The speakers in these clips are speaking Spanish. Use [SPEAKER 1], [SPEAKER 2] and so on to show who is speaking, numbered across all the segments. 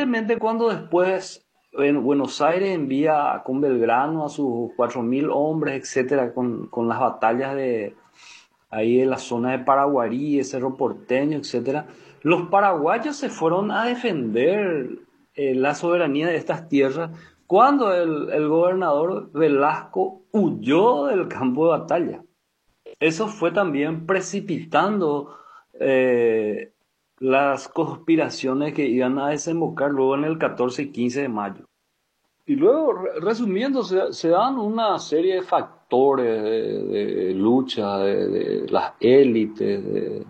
[SPEAKER 1] evidentemente cuando después en Buenos Aires envía con Belgrano a sus 4.000 hombres, etcétera, con las batallas de ahí en la zona de Paraguarí, Cerro Porteño, etcétera, los paraguayos se fueron a defender la soberanía de estas tierras cuando el gobernador Velasco huyó del campo de batalla. Eso fue también precipitando eh, las conspiraciones que iban a desembocar luego en el 14 y 15 de mayo. Y luego, resumiendo, se dan una serie de factores de lucha, de las élites,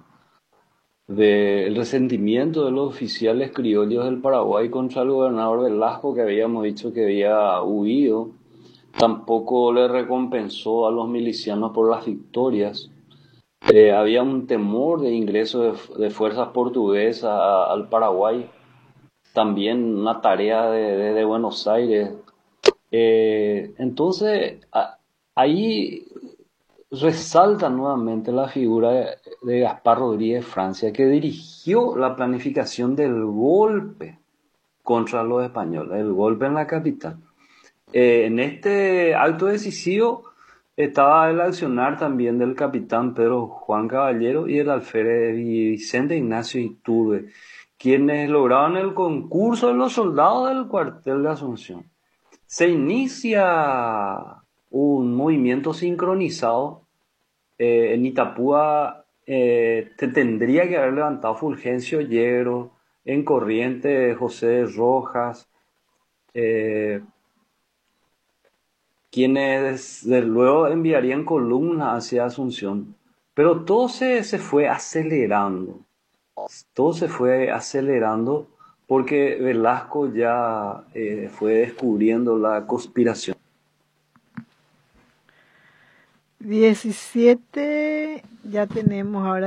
[SPEAKER 1] del resentimiento de los oficiales criollos del Paraguay contra el gobernador Velasco, que habíamos dicho que había huido. Tampoco le recompensó a los milicianos por las victorias. Había un temor de ingreso de fuerzas portuguesas al Paraguay. También una tarea de Buenos Aires. Entonces, ahí resalta nuevamente la figura de Gaspar Rodríguez Francia, que dirigió la planificación del golpe contra los españoles, el golpe en la capital. En este acto decisivo estaba el accionar también del capitán Pedro Juan Caballero y el alférez Vicente Ignacio Iturbe, quienes lograron el concurso de los soldados del cuartel de Asunción. Se inicia un movimiento sincronizado. En Itapúa te tendría que haber levantado Fulgencio Yegro, en Corrientes José Rojas, quienes desde luego enviarían columnas hacia Asunción. Pero todo se fue acelerando. Todo se fue acelerando porque Velasco ya fue descubriendo la conspiración.
[SPEAKER 2] 17, ya tenemos ahora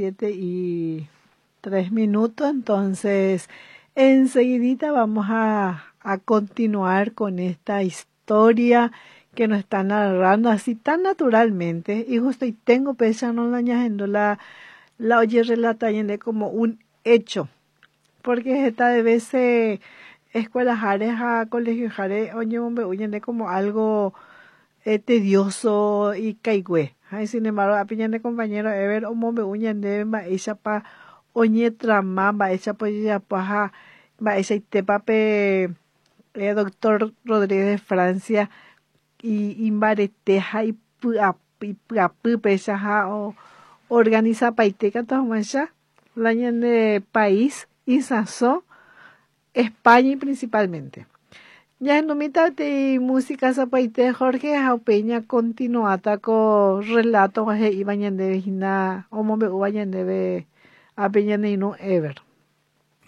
[SPEAKER 2] 17:03, entonces enseguidita vamos a continuar con esta historia que nos está narrando así tan naturalmente, y justo y tengo pensando la oye relata como un hecho, porque esta de veces escuelas jares a colegio jare oye bombe como algo tedioso y caigüe. Sin embargo, a piña de compañero Ever o mombe uñande va ella pa oñe trama va ella pues ya paja va ella y te pape doctor Rodríguez de Francia y imbareteja y pesaja o organiza paiteca todo mancha la de país y sazo España y principalmente. Ya en mitad de música zapaite Jorge Jaupeña continuata con relato que iban de vecina o mombe uvayan de a peña no ever.